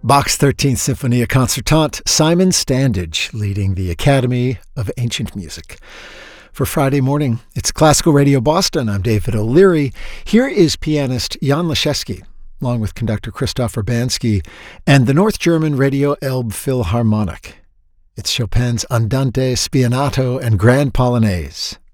Bach's 13th Sinfonia Concertante, Simon Standage, leading the Academy of Ancient Music. For Friday morning, it's Classical Radio Boston. I'm David O'Leary. Here is pianist Jan Leschewski, along with conductor Christoph Urbanski, and the North German Radio Elbe Philharmonic. It's Chopin's Andante, Spianato, and Grand Polonaise.